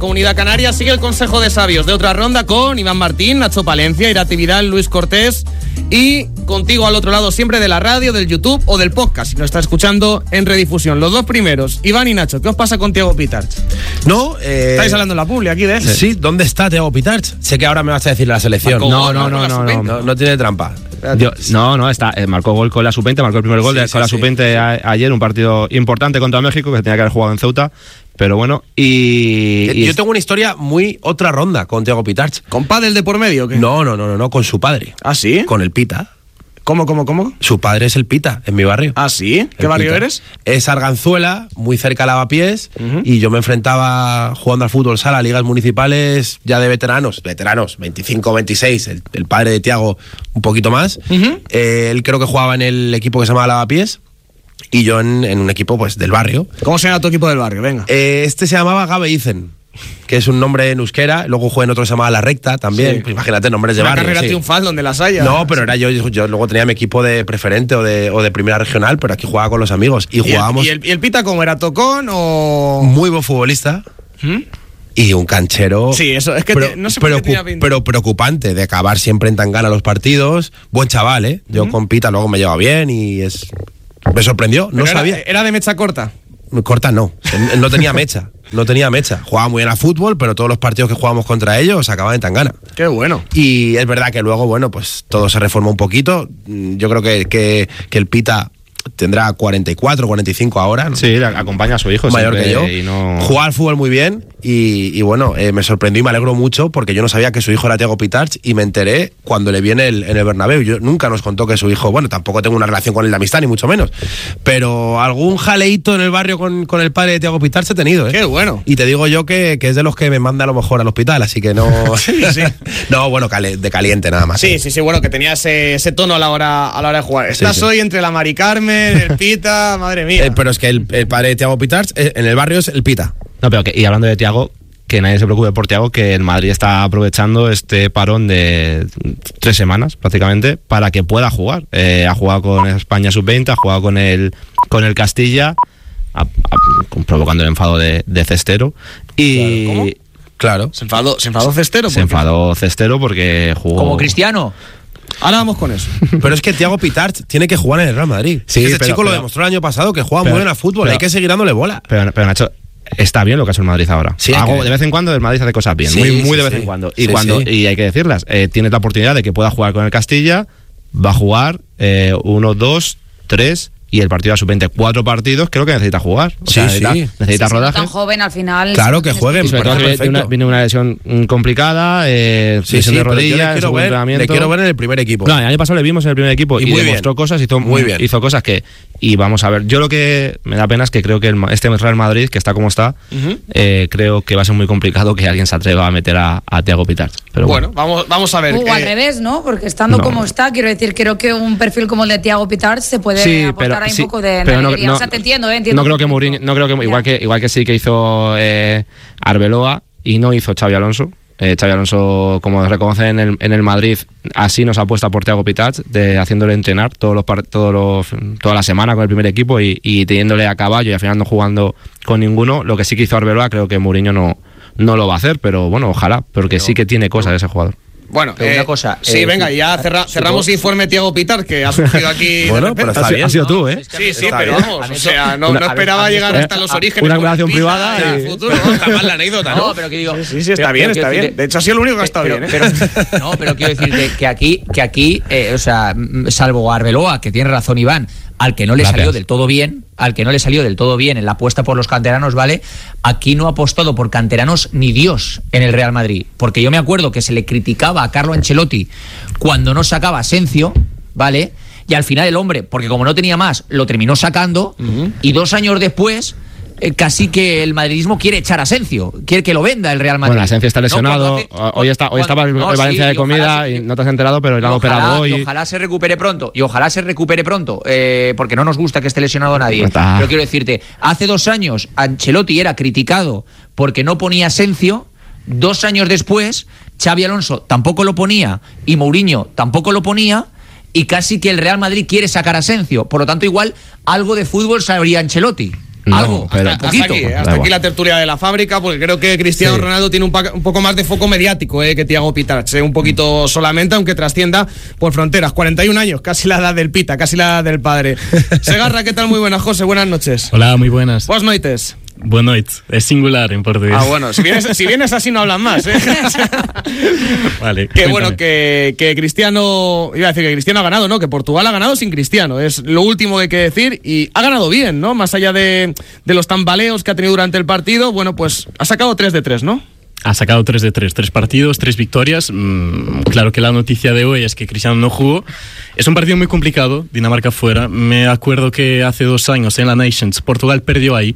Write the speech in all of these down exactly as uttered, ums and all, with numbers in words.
Comunidad Canaria sigue el consejo de sabios de otra ronda con Iván Martín, Nacho Palencia, Irati Vidal, Luis Cortés y contigo al otro lado siempre de la radio, del YouTube o del podcast si nos está escuchando en redifusión. Los dos primeros, Iván y Nacho, ¿qué os pasa con Thiago Pitarch? No, eh... estáis hablando en la publi aquí de él. Sí, ¿dónde está Thiago Pitarch? Sé que ahora me vas a decir la selección. No, no, no, no, no, no, no tiene trampa. Yo, no, no, está, eh, marcó gol con la sub veinte, marcó el primer gol sí, de, sí, con la sí. sub veinte a, ayer, un partido importante contra México que tenía que haber jugado en Ceuta, pero bueno, y... Yo, y yo tengo una historia muy otra ronda con Thiago Pitarch. ¿Con pádel de por medio o qué? No, no, no, no, no, con su padre. ¿Ah, sí? Con el Pita. ¿Cómo, cómo, cómo? Su padre es el Pita, en mi barrio. ¿Ah, sí? ¿Qué el barrio Pita. eres? Es Arganzuela, muy cerca a Lavapiés, uh-huh. y yo me enfrentaba jugando al fútbol sala, ligas municipales ya de veteranos, veteranos, veinticinco, veintiséis, el, el padre de Thiago un poquito más. Uh-huh. Eh, él creo que jugaba en el equipo que se llamaba Lavapiés, y yo en, en un equipo pues del barrio. ¿Cómo se llama tu equipo del barrio? Venga. Eh, este se llamaba Gabe Icen, que es un nombre en euskera, luego jugué en otro que se llamaba La Recta también, sí. Pues imagínate, nombres de una barrio. Una carrera sí. triunfal donde las haya. No, pero era yo, yo luego tenía mi equipo de preferente o de, o de primera regional, pero aquí jugaba con los amigos y, ¿Y jugábamos... El, ¿Y el, y el Pita cómo era? ¿Tocón o...? Muy buen futbolista. ¿Mm? Y un canchero. Sí, eso, es que pero, te, no sé pero, por qué tenía pinta. Pero preocupante, de acabar siempre en Tangana los partidos. Buen chaval, ¿eh? Yo ¿Mm? con Pita luego me llevo bien y es... Me sorprendió, no era, sabía. ¿Era de mecha corta? Corta no, él no tenía mecha, no tenía mecha. Jugaba muy bien a fútbol, pero todos los partidos que jugábamos contra ellos acababan en Tangana. Qué bueno. Y es verdad que luego, bueno, pues todo se reformó un poquito. Yo creo que, que, que el Pita tendrá cuarenta y cuatro, cuarenta y cinco ahora, ¿no? Sí, acompaña a su hijo. Mayor que yo. Y no... Jugaba al fútbol muy bien y, y bueno, eh, me sorprendió y me alegro mucho porque yo no sabía que su hijo era Thiago Pitarch y me enteré cuando le vi en el, en el Bernabéu. Yo nunca nos contó que su hijo, bueno, tampoco tengo una relación con él de amistad ni mucho menos, pero algún jaleíto en el barrio con, con el padre de Thiago Pitarch he tenido, ¿eh? Qué bueno. Y te digo yo que, que es de los que me manda a lo mejor al hospital, así que no... sí, sí. No, bueno, de caliente nada más. Sí, ¿eh? sí, sí, bueno, que tenía ese, ese tono a la hora, a la hora de jugar. Estás sí, sí. hoy entre la Mari Carmen, el Pita... Madre mía. Eh, pero es que el, el padre de Thiago Pitarch eh, en el barrio es el Pita. No, pero que, y hablando de Thiago, que nadie se preocupe por Thiago, que el Madrid está aprovechando este parón de tres semanas prácticamente para que pueda jugar. Eh, ha jugado con España sub veinte, ha jugado con el con el Castilla, a, a, provocando el enfado de, de Cestero. Y claro, ¿cómo? Claro. Se enfadó, se enfadó Cestero. Se enfadó Cestero porque jugó. Como Cristiano. Ahora vamos con eso. Pero es que Thiago Pitarch tiene que jugar en el Real Madrid. Sí, ese pero, chico pero, lo demostró el año pasado que juega pero, muy bien a fútbol. pero, hay que seguir dándole bola. Pero, pero Nacho, está bien lo que ha hecho el Madrid ahora. Sí, Hago, que... de vez en cuando el Madrid hace cosas bien, sí, muy, muy sí, de vez sí. en cuando. Y sí, cuando sí. y hay que decirlas, eh, tiene la oportunidad de que pueda jugar con el Castilla, va a jugar eh, uno, dos, tres. Y el partido a sub veinte, cuatro partidos, creo que necesita jugar. O sí, sea, sí. Necesita, necesita sí, rodaje. Tan joven al final. Claro que juegue. Y sobre todo viene una, viene una lesión complicada, eh, sí, lesión sí, de rodilla, le quiero, ver, le quiero ver en el primer equipo. No, el año pasado le vimos en el primer equipo y, y demostró bien. cosas, hizo, muy bien. hizo cosas que... Y vamos a ver, yo lo que me da pena es que creo que el, este Real Madrid, que está como está, uh-huh. eh, creo que va a ser muy complicado que alguien se atreva a meter a, a Thiago Pitarch. Pero bueno, bueno, vamos, vamos a ver. O que... al revés, ¿no? Porque estando no. como está, quiero decir, creo que un perfil como el de Thiago Pitarch se puede sí, aportar pero, ahí sí, un poco de pero no, no, o sea, te entiendo, ¿eh? Entiendo no creo que Mourinho, no creo que igual que igual que sí que hizo eh, Arbeloa y no hizo Xabi Alonso. Eh, Xabi Alonso, como reconoce en el, en el Madrid, así nos apuesta por Thiago Pitarch, de haciéndole entrenar todos los, todos los, toda la semana con el primer equipo y, y teniéndole a caballo y al final no jugando con ninguno. Lo que sí que hizo Arbeloa, creo que Mourinho no, no lo va a hacer, pero bueno, ojalá, porque pero, sí que tiene cosas ese jugador. Bueno, pero eh, una cosa. Sí, eh, venga, ya cerra, cerramos informe Thiago Pitarch, que ha surgido aquí. Bueno, pero está bien. Ha sido tú, ¿eh? Sí, sí, pero vamos, o sea, no, no esperaba llegar hasta los orígenes. Una relación privada. En el futuro, jamás la anécdota, ¿no? No, pero que digo. Sí, sí, está bien, está bien. De hecho, ha sido lo único que ha estado bien, ¿eh? No, pero quiero decirte que aquí, que aquí, eh, o sea, salvo Arbeloa, que tiene razón Iván, al que no le Gracias. salió del todo bien, al que no le salió del todo bien en la apuesta por los canteranos, ¿vale? Aquí no ha apostado por canteranos ni Dios en el Real Madrid, porque yo me acuerdo que se le criticaba a Carlo Ancelotti cuando no sacaba a Asensio, ¿vale? Y al final el hombre, porque como no tenía más, lo terminó sacando, uh-huh. y dos años después... casi que el madridismo quiere echar a Asensio, quiere que lo venda el Real Madrid. Bueno, Asensio está lesionado, no, hace, hoy está hoy estaba en no, Valencia sí, de comida y, y no te has enterado, pero lo han operado hoy. Y ojalá se recupere pronto, y ojalá se recupere pronto, eh, porque no nos gusta que esté lesionado nadie. Está. Pero quiero decirte, hace dos años Ancelotti era criticado porque no ponía Asensio, dos años después Xabi Alonso tampoco lo ponía y Mourinho tampoco lo ponía, y casi que el Real Madrid quiere sacar a Asensio. Por lo tanto, igual algo de fútbol sabría Ancelotti. No, Algo, pero hasta, poquito. hasta aquí, ¿eh? Da hasta igual. aquí la tertulia de la fábrica, porque creo que Cristiano Sí. Ronaldo tiene un, pa- un poco más de foco mediático eh, que Thiago Pitarch, eh, un poquito solamente, aunque trascienda por fronteras. cuarenta y un años, casi la edad del Pita, casi la edad del padre. Segarra, ¿qué tal? Muy buenas, José, buenas noches. Hola, muy buenas. Buenas noites. Boa noite. Es singular en portugués. Ah, bueno, si vienes, si vienes así no hablan más, ¿eh? Vale. Que cuéntame. bueno, que, que Cristiano, iba a decir que Cristiano ha ganado, ¿no? Que Portugal ha ganado sin Cristiano, es lo último que hay que decir, y ha ganado bien, ¿no? Más allá de, de los tambaleos que ha tenido durante el partido, bueno, pues ha sacado tres de tres, ¿no? Ha sacado tres de tres, tres partidos, tres victorias. Mm, claro que la noticia de hoy es que Cristiano no jugó. Es un partido muy complicado, Dinamarca fuera. Me acuerdo que hace dos años en la Nations Portugal perdió ahí.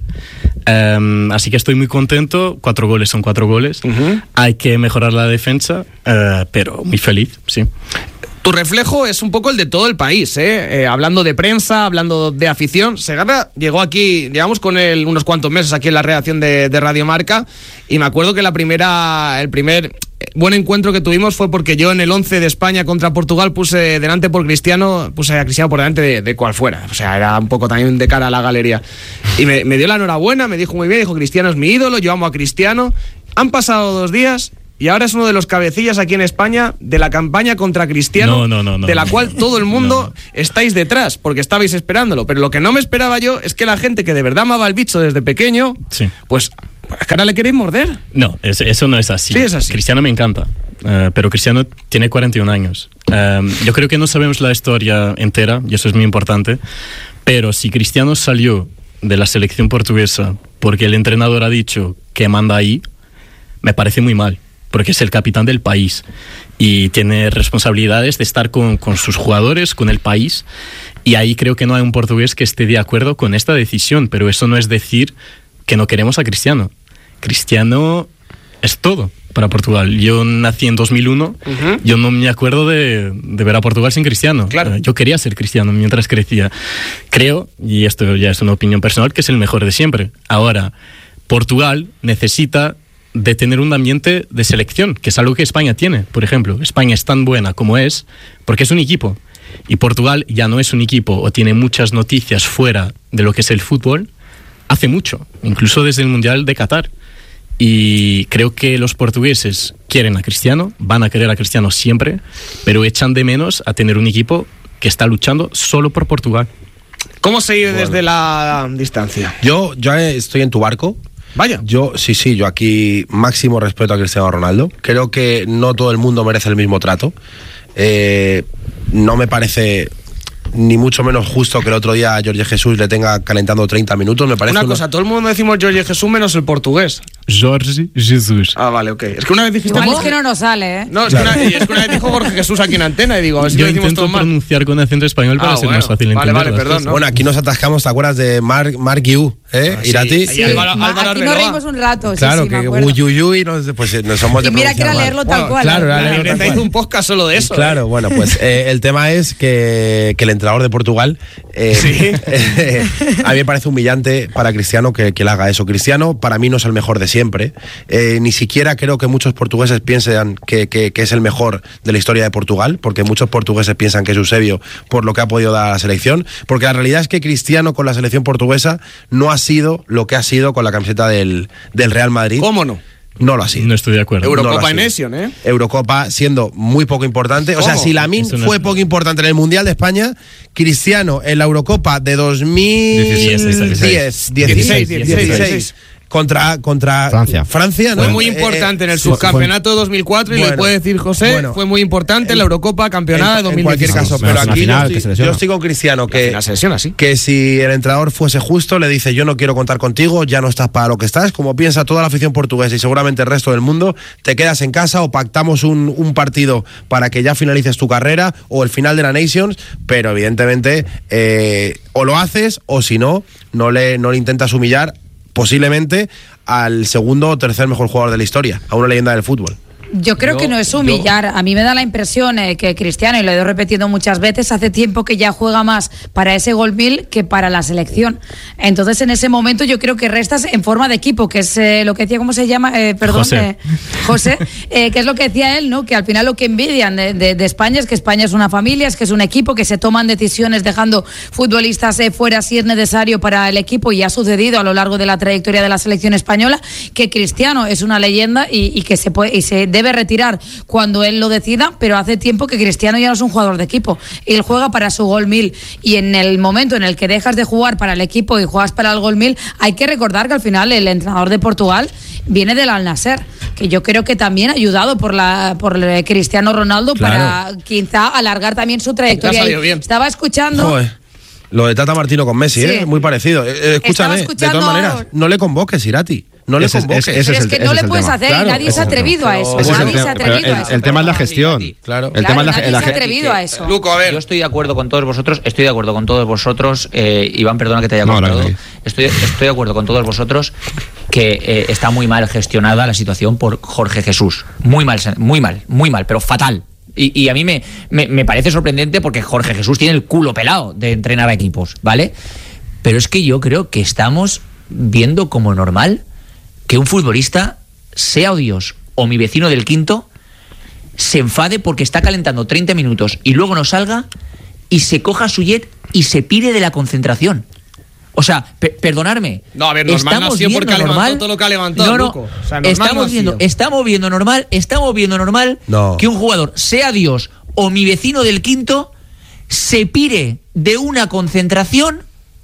Um, así que estoy muy contento. Cuatro goles son cuatro goles. Uh-huh. Hay que mejorar la defensa, uh, pero muy feliz, sí. Tu reflejo es un poco el de todo el país, ¿eh? Eh, hablando de prensa, hablando de afición. Segarra llegó aquí, llevamos con él unos cuantos meses aquí en la redacción de, de Radio Marca, y me acuerdo que la primera, el primer buen encuentro que tuvimos fue porque yo en el once de España contra Portugal puse delante por Cristiano, puse a Cristiano por delante de, de cual fuera. O sea, era un poco también de cara a la galería. Y me, me dio la enhorabuena, me dijo muy bien, dijo: Cristiano es mi ídolo, yo amo a Cristiano. Han pasado dos días y ahora es uno de los cabecillas aquí en España de la campaña contra Cristiano, No, no, no, no, de la no, cual no, todo el mundo no. estáis detrás, porque estabais esperándolo. Pero lo que no me esperaba yo es que la gente que de verdad amaba al bicho desde pequeño, Sí. pues, ¿es que ahora le queréis morder? No, es- eso no es así. Sí, es así. Cristiano me encanta, eh, pero Cristiano tiene cuarenta y un años. Eh, yo creo que no sabemos la historia entera, y eso es muy importante, pero si Cristiano salió de la selección portuguesa porque el entrenador ha dicho que manda ahí, me parece muy mal, porque es el capitán del país y tiene responsabilidades de estar con, con sus jugadores, con el país, y ahí creo que no hay un portugués que esté de acuerdo con esta decisión, pero eso no es decir que no queremos a Cristiano. Cristiano es todo para Portugal. Yo nací en dos mil uno, Ujú. yo no me acuerdo de, de ver a Portugal sin Cristiano. Claro. Eh, Yo quería ser cristiano mientras crecía. Creo, y esto ya es una opinión personal, que es el mejor de siempre. Ahora, Portugal necesita de tener un ambiente de selección, que es algo que España tiene. Por ejemplo, España es tan buena como es porque es un equipo. Y Portugal ya no es un equipo o tiene muchas noticias fuera de lo que es el fútbol hace mucho, incluso desde el Mundial de Qatar. Y creo que los portugueses quieren a Cristiano, van a querer a Cristiano siempre, pero echan de menos a tener un equipo que está luchando solo por Portugal. ¿Cómo se vive desde la distancia? Yo, yo estoy en tu barco. Vaya. Yo, sí, sí, yo aquí máximo respeto a Cristiano Ronaldo. Creo que no todo el mundo merece el mismo trato. Eh, no me parece ni mucho menos justo que el otro día a Jorge Jesús le tenga calentando treinta minutos. Me parece Una una- cosa, todo el mundo decimos Jorge Jesús menos el portugués. Jorge Jesús. Ah, vale, ok. Es que una vez dijiste... Igual es que no nos sale, ¿eh? No, es, que una, y es que una vez dijo Jorge Jesús aquí en antena y digo, a ver si Yo lo decimos intento todo mal. pronunciar con acento español para Ah, ser bueno. más fácil Vale, entender vale, las perdón, cosas. ¿no? Bueno, aquí nos atascamos, ¿te acuerdas de Mark, Mark Yu? ¿Eh? Ah, sí. Irati. Ahí Álvaro- Ma- Álvaro aquí Arbeloa. nos reímos un rato, sí, Claro, sí, me que acuerdo. Uyuyuy, no, pues no somos de Y mira que era pronunciar mal. leerlo tal Bueno, cual. claro, ¿eh? era La leerlo tal Irene cual. hizo un podcast solo de eso. Claro, bueno, pues eh, el tema es que, que el entrenador de Portugal, eh, Sí. eh, a mí me parece humillante para Cristiano que, que él haga eso. Cristiano para mí no es el mejor de siempre, eh, ni siquiera creo que muchos portugueses piensen que, que, que es el mejor de la historia de Portugal, porque muchos portugueses piensan que es Eusebio por lo que ha podido dar a la selección, porque la realidad es que Cristiano con la selección portuguesa no ha sido lo que ha sido con la camiseta del, del Real Madrid. ¿Cómo no? No lo ha sido. No estoy de acuerdo. Euro- Eurocopa No lo ha en sido. Nation, ¿eh? Eurocopa siendo muy poco importante. O sea, ¿Cómo? si Lamine Eso no fue es- poco importante en el Mundial de España, Cristiano en la Eurocopa de dos mil dieciséis, dieciséis, dieciséis, dieciséis, contra, contra Francia. Francia, ¿no? Fue muy Eh, importante en el eh, subcampeonato de dos mil cuatro y bueno, lo puede decir José, bueno. fue muy importante en la Eurocopa campeonada de en, dos en mil cualquier dieciséis. caso, Menos pero en la aquí final, yo, que se estoy, lesiona. yo estoy con Cristiano que, La sesión así. que si el entrenador fuese justo le dice yo no quiero contar contigo, ya no estás para lo que estás, como piensa toda la afición portuguesa y seguramente el resto del mundo, te quedas en casa o pactamos un, un partido para que ya finalices tu carrera o el final de la Nations, pero evidentemente eh, o lo haces o si no, no le, no le intentas humillar posiblemente al segundo o tercer mejor jugador de la historia, a una leyenda del fútbol. Yo creo Yo- que no es humillar. A mí me da la impresión eh, que Cristiano, y lo he ido repetiendo muchas veces, hace tiempo que ya juega más para ese gol mil que para la selección. Entonces, en ese momento yo creo que restas en forma de equipo, que es eh, lo que decía, ¿cómo se llama? Eh, perdón, José. eh, José, eh, que es lo que decía él, ¿no? Que al final lo que envidian de, de- de España es que España es una familia, es que es un equipo, que se toman decisiones dejando futbolistas eh, fuera si es necesario para el equipo, y ha sucedido a lo largo de la trayectoria de la selección española, que Cristiano es una leyenda y, y que se puede y se debe retirar cuando él lo decida, pero hace tiempo que Cristiano ya no es un jugador de equipo. Él juega para su gol mil, y en el momento en el que dejas de jugar para el equipo y juegas para el gol mil, hay que recordar que al final el entrenador de Portugal viene del Al-Nassr, que yo creo que también ha ayudado por la por el Cristiano Ronaldo Claro. para quizá alargar también su trayectoria. Te ha salido Y bien. Estaba escuchando. Joder. Lo de Tata Martino con Messi, Sí. ¿eh? Muy parecido. Eh, eh, escúchame, de escuchando todas maneras, ahora- no le convoques, Irati. No le Ese es- convoques. ese- ese Pero es el- que ese no es le el puedes tema. hacer, Claro, y nadie ese se ha es el atrevido a eso. Ese es el Nadie se ha tema, pero atrevido a el, eso. el tema es la gestión. Claro. El tema es Claro, la, nadie la se ha ge- atrevido a eso. Luco, a ver. Yo estoy de acuerdo con todos vosotros, estoy de acuerdo con todos vosotros, eh, Iván, perdona que te haya No, cortado. tranqui. Estoy, estoy de acuerdo con todos vosotros que eh, está muy mal gestionada la situación por Jorge Jesús. Muy mal, muy mal, muy mal, pero fatal. Y, y a mí me, me, me parece sorprendente porque Jorge Jesús tiene el culo pelado de entrenar a equipos, ¿vale? Pero es que yo creo que estamos viendo como normal que un futbolista, sea o Dios o mi vecino del quinto, se enfade porque está calentando treinta minutos y luego no salga y se coja su jet y se pire de la concentración. O sea, pe- perdonadme. No, a ver, normal no ha sido porque ha levantado todo lo que ha levantado, No, no, Luco. O sea, normal estamos no ha viendo, sido. estamos viendo normal, estamos viendo normal No. que un jugador, sea Dios o mi vecino del quinto, se pire de una concentración,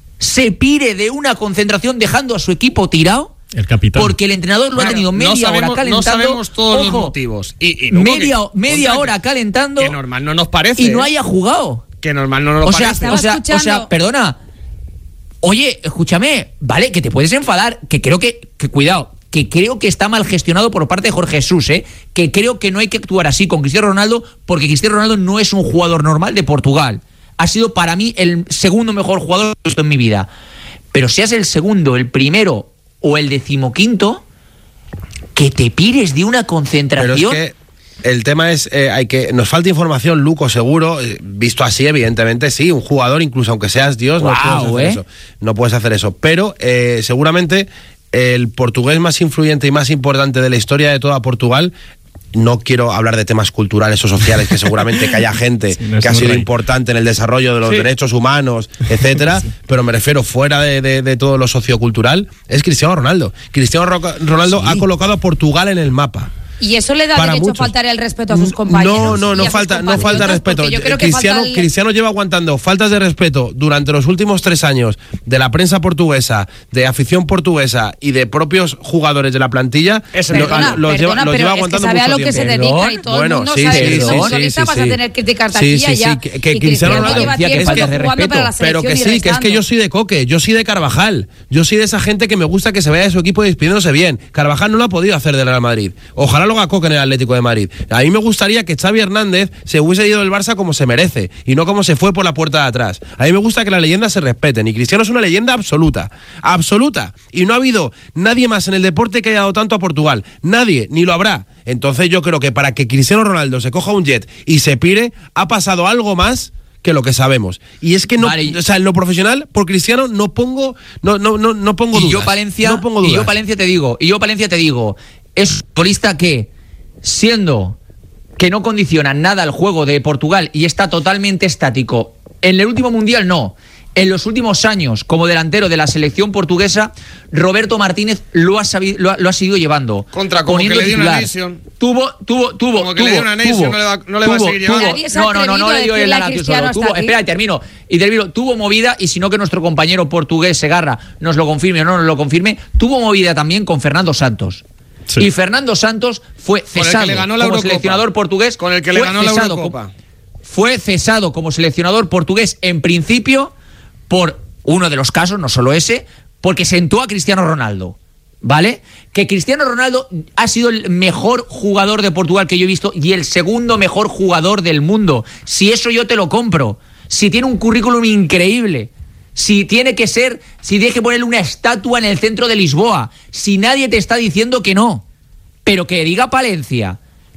se pire de una concentración dejando a su equipo tirado. El capitán. Porque el entrenador lo Bueno, ha tenido no media sabemos- hora calentando. no sabemos todos los ojo, motivos. Y- y luego media que- media contra- hora calentando Que normal no nos parece. y no ¿eh? haya jugado. Que normal no nos O sea, parece. o sea, Estaba o sea, escuchando- perdona. Oye, escúchame, vale, que te puedes enfadar, que creo que, que cuidado, que creo que está mal gestionado por parte de Jorge Jesús, ¿eh? Que creo que no hay que actuar así con Cristiano Ronaldo, porque Cristiano Ronaldo no es un jugador normal de Portugal. Ha sido para mí el segundo mejor jugador que he visto en mi vida. Pero seas el segundo, el primero o el decimoquinto, que te pires de una Pero concentración. es que el tema es, eh, hay que nos falta información, Luco, seguro. eh, visto así, evidentemente, sí, un jugador, incluso aunque seas Dios, Guau, no puedes hacer ¿eh? eso. No puedes hacer eso. Pero eh, seguramente el portugués más influyente y más importante de la historia de toda Portugal. No quiero hablar de temas culturales o sociales, que seguramente que haya gente Sí, no es que ha un sido rey. importante en el desarrollo de los Sí. derechos humanos, etcétera, pero me refiero fuera de, de- de todo lo sociocultural, es Cristiano Ronaldo. Cristiano Ro- Ronaldo ha colocado a Portugal en el mapa. Y eso le da Para derecho muchos. a faltar el respeto a sus compañeros. No, no, y no a sus falta, no falta compatriotas, respeto. porque yo creo que Cristiano, falta el- Cristiano lleva aguantando faltas de respeto durante los últimos tres años de la prensa portuguesa, de afición portuguesa y de propios jugadores de la plantilla. Es el lo- Perdona, los lleva, perdona, los pero lleva es que aguantando sabe a mucho lo que se tiempo. dedica y todo Bueno, el mundo sí, sabe sí, que sí, como sí, futbolista sí, vas sí. a tener críticas de Sí, aquí sí, a allá. sí, que- que Y Cristiano Cristiano Ronaldo lleva decía que tiempo faltas de jugando respeto. para la Pero que selección y sí, que es que restando. yo soy de Coque, yo soy de Carvajal, yo soy de esa gente que me gusta que se vaya de su equipo despidiéndose bien. Carvajal no lo ha podido hacer del Real Madrid. Ojalá lo haga Coque en el Atlético de Madrid. A mí me gustaría que Xavi Hernández se hubiese ido del Barça como se merece y no como se fue por la puerta de atrás. A mí me gusta que las leyendas se respeten y Cristiano es una leyenda absoluta, absoluta. Y no ha habido nadie más en el deporte que haya dado tanto a Portugal. Nadie, ni lo habrá. Entonces yo creo que para que Cristiano Ronaldo se coja un jet y se pire, ha pasado algo más que lo que sabemos. Y es que no, Vale. o sea, en lo profesional, por Cristiano no pongo, no, no, no, no pongo y dudas. yo Palencia, no pongo y dudas. yo Palencia te digo, y yo Palencia te digo, es un futbolista que, siendo que no condiciona nada al juego de Portugal y está totalmente estático, en el último mundial no. En los últimos años, como delantero de la selección portuguesa, Roberto Martínez lo ha, sabido, lo ha, lo ha seguido llevando. Contra, como poniendo que le dio una titular. Nation. Tuvo, tuvo, tuvo, Como que tuvo, le dio una Nation, tuvo, no le va- no le va a tuvo, seguir tuvo. llevando. Nadie se ha No, no, no, no atrevido le dio a el decirle a Nation Cristiano solo. hasta Tuvo, aquí. espera, termino. Y termino. Tuvo movida, y si no que nuestro compañero portugués Segarra nos lo confirme o no nos lo confirme, tuvo movida también con Fernando Santos. Sí. Y Fernando Santos fue Con el que cesado le ganó la como Eurocopa. seleccionador portugués. Con el que le fue ganó la cesado Eurocopa. como- Fue cesado como seleccionador portugués en principio por uno de los casos, no solo ese, porque sentó a Cristiano Ronaldo. ¿Vale? Que Cristiano Ronaldo ha sido el mejor jugador de Portugal que yo he visto y el segundo mejor jugador del mundo. Si eso yo te lo compro. Si tiene un currículum increíble. Si tiene que ser, si tiene que ponerle una estatua en el centro de Lisboa. Si nadie te está diciendo que no. Pero que diga Palencia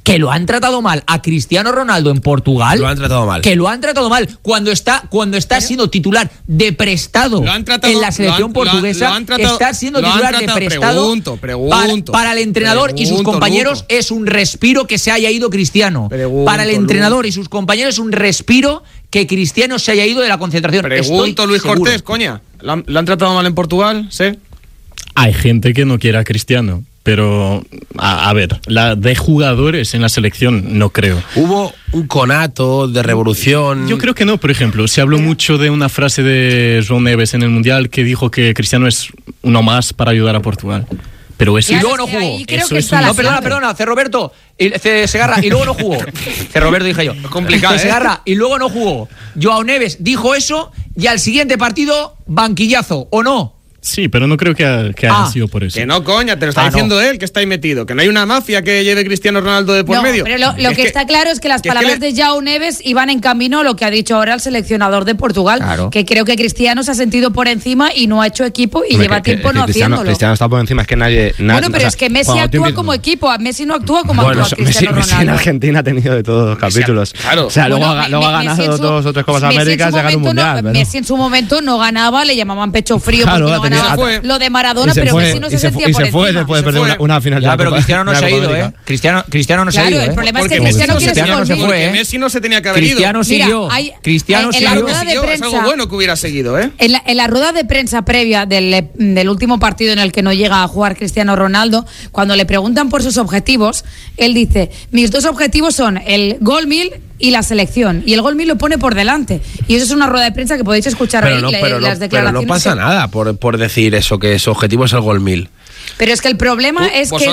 que lo han tratado mal a Cristiano Ronaldo en Portugal. Lo han tratado mal. Que lo han tratado mal cuando está cuando está siendo titular de prestado tratado, en la selección lo han, portuguesa. Lo han tratado, está siendo lo titular han tratado, de prestado. Pregunto, pregunto, para, para el entrenador pregunto, y sus compañeros Luco. es un respiro que se haya ido Cristiano. Pregunto, para el entrenador Luco. y sus compañeros es un respiro que Cristiano se haya ido de la concentración. Pregunto, Estoy Luis seguro. Cortés, coña. ¿Lo han, ¿Lo han tratado mal en Portugal? ¿Sí? Hay gente que no quiere a Cristiano, pero a, a ver, la de jugadores en la selección no creo. Hubo un conato de revolución. Yo creo que no, por ejemplo, se habló mucho de una frase de João Neves en el Mundial que dijo que Cristiano es uno más para ayudar a Portugal. Pero eso Y Claro, luego no es que jugó. ahí creo Eso que es está un- la No, perdona, clave. perdona, C. Roberto, y, C. Segarra, y luego no jugó. C. Roberto dije yo. Es complicado, C. ¿eh? Segarra, y luego no jugó. Joao Neves dijo eso y al siguiente partido, banquillazo, ¿o no? sí, pero no creo que, ha- que haya Ah, sido por eso. Que no, coña, te lo está Ah, no. diciendo él, que está ahí metido. Que no hay una mafia que lleve Cristiano Ronaldo de por No, medio. pero lo, lo Es que, está claro es que las que es que palabras le- de João Neves iban en camino a lo que ha dicho ahora el seleccionador de Portugal, Claro. que creo que Cristiano se ha sentido por encima y no ha hecho equipo y Hombre, lleva que- que- tiempo que no Cristiano, haciéndolo. Cristiano está por encima, es que nadie... na- Bueno, pero o sea, es que Messi cuando tú actúa empiezas- como equipo, a Messi no actúa como Bueno, actúa Messi, Cristiano Messi en Ronaldo. Argentina ha tenido de todos los capítulos. claro. O sea, luego, Bueno, ha, luego ha Me- Messi en ganado su- dos o tres Copas Messi en su Américas y ha ganado un momento no- mundial. pero- Messi en su momento no ganaba, le llamaban pecho frío Claro, porque ha no tenido- ganaba. se fue. Lo de Maradona, Y se pero fue, Messi no se y se sentía fue, y por se fue encima. después de Se perder fue. una, una final de Ya, la pero Copa- Cristiano no de la se ha Copa ido, ¿eh? América. Cristiano, Cristiano no se ha Claro, ido, el ¿eh? problema es que Porque Cristiano Messi quiere no ser se Cristiano no se conmigo. fue, Porque ¿eh? Messi no se tenía que haber Cristiano ido. Mira, siguió. hay- Cristiano en la siguió. rueda de Siguió, es prensa- algo bueno que hubiera seguido, ¿eh? En la, en la rueda de prensa previa del, del último partido en el que no llega a jugar Cristiano Ronaldo, cuando le preguntan por sus objetivos, él dice, mis dos objetivos son el gol mil y la selección. Y el gol mil lo pone por delante. Y eso es una rueda de prensa que podéis escuchar Pero ahí, no, le- pero, no, las pero declaraciones. no pasa que- nada por, por decir eso, que su objetivo es el gol mil. Pero es que el problema Uh, es que vosotros